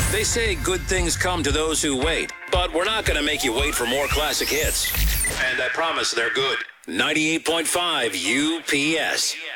They say good things come to those who wait, but we're not going to make you wait for more classic hits. And I promise they're good. 98.5 UPS.